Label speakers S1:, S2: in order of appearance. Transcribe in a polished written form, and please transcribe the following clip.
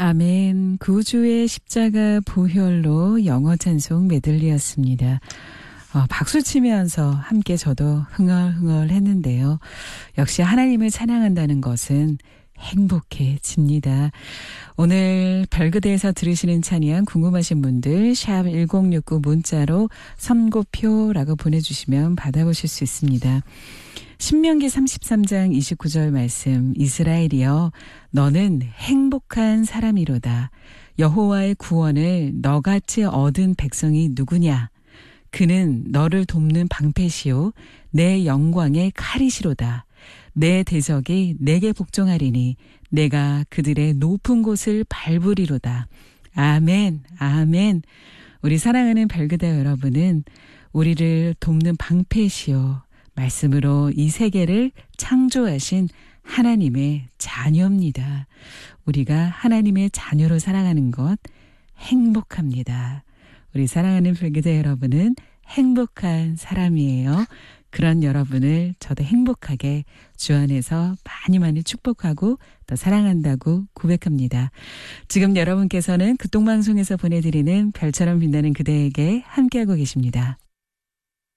S1: 아멘. 구주의 십자가 보혈로 영어 찬송 메들리였습니다. 박수 치면서 함께 저도 흥얼흥얼 했는데요. 역시 하나님을 찬양한다는 것은 행복해집니다. 오늘 별그대에서 들으시는 찬양 궁금하신 분들 샵 1069 문자로 선고표라고 보내주시면 받아보실 수 있습니다. 신명기 33장 29절 말씀, 이스라엘이여 너는 행복한 사람이로다. 여호와의 구원을 너같이 얻은 백성이 누구냐? 그는 너를 돕는 방패시오 내 영광의 칼이시로다. 내 대적이 내게 복종하리니 내가 그들의 높은 곳을 밟으리로다. 아멘, 아멘. 우리 사랑하는 별그대 여러분은 우리를 돕는 방패시오 말씀으로 이 세계를 창조하신 하나님의 자녀입니다. 우리가 하나님의 자녀로 살아가는 것 행복합니다. 우리 사랑하는 별그대 여러분은 행복한 사람이에요. 그런 여러분을 저도 행복하게 주 안에서 많이 많이 축복하고 또 사랑한다고 고백합니다. 지금 여러분께서는 극동방송에서 보내드리는 별처럼 빛나는 그대에게 함께하고 계십니다.